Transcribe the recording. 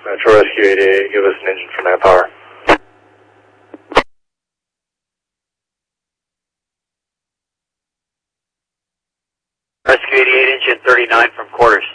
Metro Rescue 88, give us an engine for manpower. Rescue 88, engine 39 from quarters.